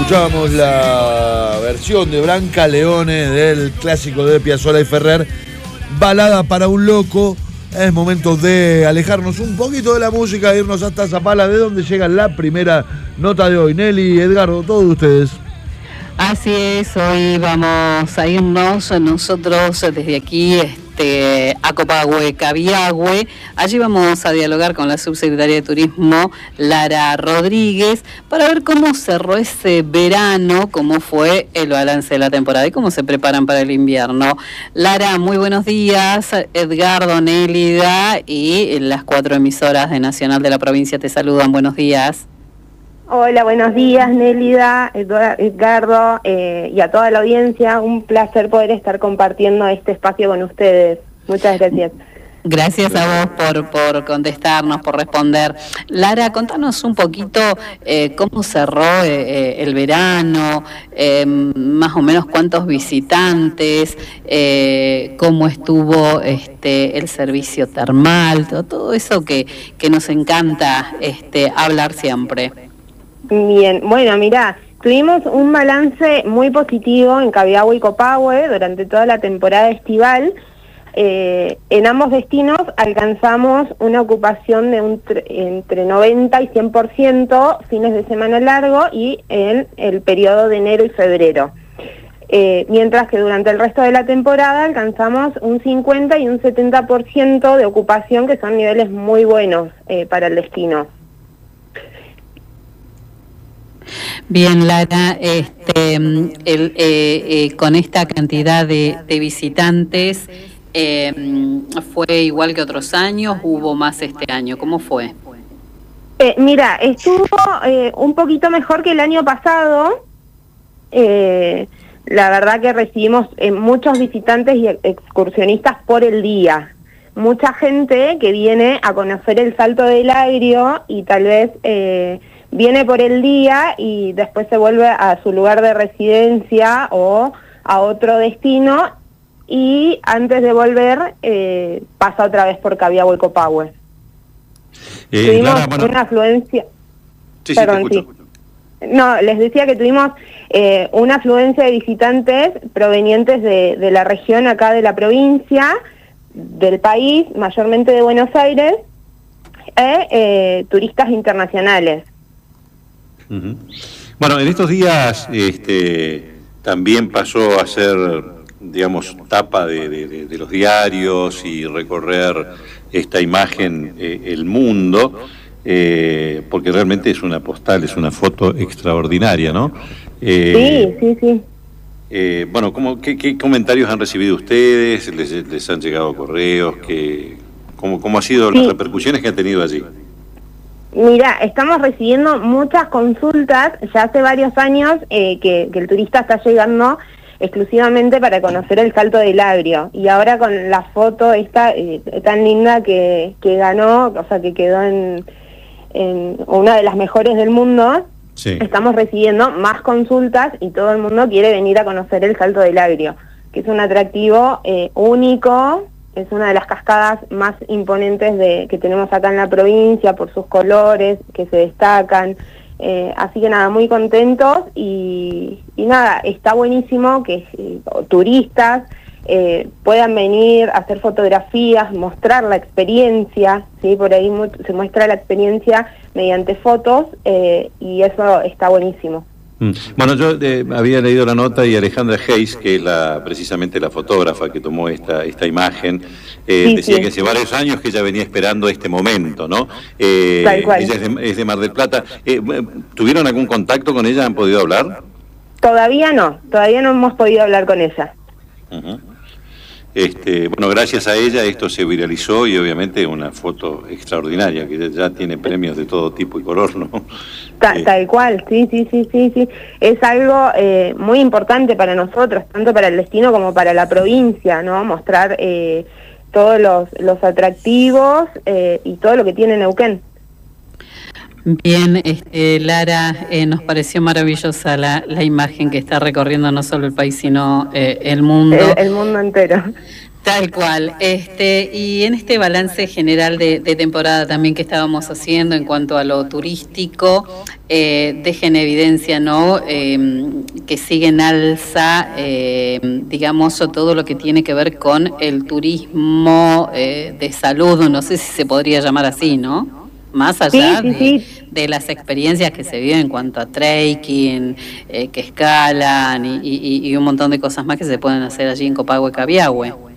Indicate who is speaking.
Speaker 1: Escuchábamos la versión de Branca Leone del clásico de Piazzolla y Ferrer, Balada para un loco. Es momento de alejarnos un poquito de la música e irnos hasta Zapala, de donde llega la primera nota de hoy. Nelly, Edgardo, todos ustedes.
Speaker 2: Así es, hoy vamos a irnos nosotros desde aquí a Copahue, Cabiahue. Allí vamos a dialogar con la subsecretaria de Turismo, Lara Rodríguez, para ver cómo cerró ese verano, cómo fue el balance de la temporada y cómo se preparan para el invierno. Lara, muy buenos días. Edgardo, Nélida y las 4 emisoras de Nacional de la provincia te saludan. Buenos días.
Speaker 3: Hola, buenos días, Nélida, Edgardo, y a toda la audiencia. Un placer poder estar compartiendo este espacio con ustedes. Muchas gracias.
Speaker 2: Gracias a vos por contestarnos, por responder. Lara, contanos un poquito cómo cerró el verano, más o menos cuántos visitantes, cómo estuvo el servicio termal, todo eso que nos encanta hablar siempre.
Speaker 3: Bien, bueno, mirá, tuvimos un balance muy positivo en Cabiahue y Copahue durante toda la temporada estival. En ambos destinos alcanzamos una ocupación de entre 90 y 100% fines de semana largo y en el periodo de enero y febrero. Mientras que durante el resto de la temporada alcanzamos un 50 y un 70% de ocupación, que son niveles muy buenos para el destino.
Speaker 2: Bien, Lara, con esta cantidad de visitantes, ¿fue igual que otros años? ¿Hubo más este año? ¿Cómo fue?
Speaker 3: Mira, estuvo un poquito mejor que el año pasado. La verdad que recibimos muchos visitantes y excursionistas por el día. Mucha gente que viene a conocer el Salto del Agrio y tal vez viene por el día y después se vuelve a su lugar de residencia o a otro destino, y antes de volver pasa otra vez por Cabiahue y Copahue. Tuvimos una afluencia...
Speaker 1: Sí,
Speaker 3: perdón,
Speaker 1: te escucho.
Speaker 3: No, les decía que tuvimos una afluencia de visitantes provenientes de la región acá de la provincia, del país, mayormente de Buenos Aires, turistas internacionales.
Speaker 4: Uh-huh. Bueno, en estos días también pasó a ser, digamos, tapa de los diarios y recorrer esta imagen el mundo, porque realmente es una postal, es una foto extraordinaria, ¿no?
Speaker 3: Sí.
Speaker 4: Bueno, ¿qué comentarios han recibido ustedes? ¿Les han llegado correos? ¿Cómo ha sido las repercusiones que han tenido allí?
Speaker 3: Mira, estamos recibiendo muchas consultas, ya hace varios años que el turista está llegando exclusivamente para conocer el Salto del Agrio, y ahora con la foto esta tan linda que ganó, o sea, que quedó en una de las mejores del mundo, sí. Estamos recibiendo más consultas y todo el mundo quiere venir a conocer el Salto del Agrio, que es un atractivo único. Es una de las cascadas más imponentes que tenemos acá en la provincia, por sus colores que se destacan. Así que nada, muy contentos y nada, está buenísimo que turistas puedan venir a hacer fotografías, mostrar la experiencia, ¿sí? Por ahí se muestra la experiencia mediante fotos, y eso está buenísimo.
Speaker 4: Bueno, yo había leído la nota, y Alejandra Hayes, que es precisamente la fotógrafa que tomó esta imagen, decía que hace varios años que ella venía esperando este momento, ¿no?
Speaker 3: Tal cual.
Speaker 4: Ella es de Mar del Plata. ¿Tuvieron algún contacto con ella? ¿Han podido hablar?
Speaker 3: Todavía no hemos podido hablar con ella.
Speaker 4: Uh-huh. Bueno, gracias a ella esto se viralizó, y obviamente una foto extraordinaria que ya tiene premios de todo tipo y color, ¿no?
Speaker 3: Tal cual, sí. Es algo muy importante para nosotros, tanto para el destino como para la provincia, ¿no? Mostrar todos los atractivos y todo lo que tiene Neuquén.
Speaker 2: Bien, Lara, nos pareció maravillosa la imagen que está recorriendo no solo el país, sino el mundo.
Speaker 3: El mundo entero.
Speaker 2: Tal cual. Y en este balance general de temporada también que estábamos haciendo en cuanto a lo turístico, deja en evidencia, ¿no? Que sigue en alza, digamos, todo lo que tiene que ver con el turismo de salud, no sé si se podría llamar así, ¿no? Más allá de las experiencias que se viven en cuanto a trekking, que escalan y un montón de cosas más que se pueden hacer allí en Copahue, Cabiahue.